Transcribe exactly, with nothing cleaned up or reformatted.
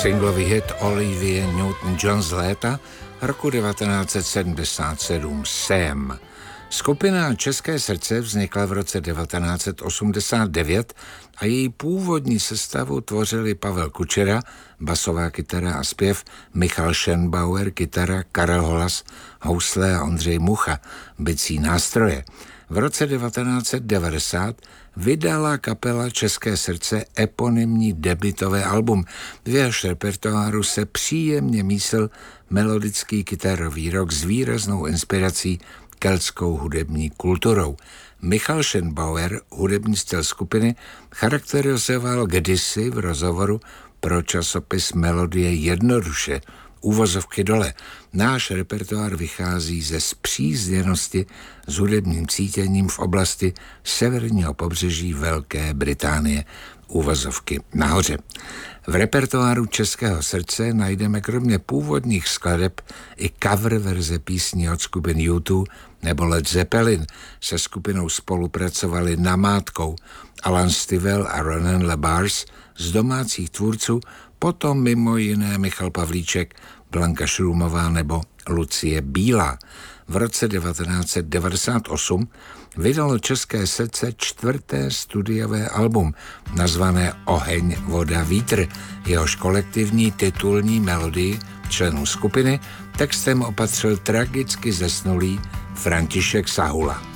Singlový hit Olivie Newton-John z léta roku devatenáct set sedmdesát sedm Sam. Skupina České srdce vznikla v roce devatenáct set osmdesát devět a její původní sestavu tvořili Pavel Kučera, basová kytara a zpěv, Michal Schenbauer, kytara, Karel Holas, housle a Ondřej Mucha, bicí nástroje. V roce devatenáct set devadesát vydala kapela České srdce eponymní debutové album. V jehož repertoáru se příjemně mísl melodický kytarový rock s výraznou inspirací keltskou hudební kulturou. Michal Schenbauer hudební styl skupiny charakterizoval kdysi v rozhovoru pro časopis Melodie jednoduše, úvozovky dole. Náš repertoár vychází ze spřízněnosti s hudebním cítěním v oblasti severního pobřeží Velké Británie, úvozovky nahoře. V repertoáru Českého srdce najdeme kromě původních skladeb i cover verze písní od skupin U dva nebo Led Zeppelin. Se skupinou spolupracovali namátkou Alan Stivell a Ronan LeBars, z domácích tvůrců potom mimo jiné Michal Pavlíček, Blanka Šrůmová nebo Lucie Bílá. V roce devatenáct set devadesát osm vydalo České srdce čtvrté studiové album nazvané Oheň, voda, vítr. Jehož kolektivní titulní melodii členů skupiny textem opatřil tragicky zesnulý František Sahula.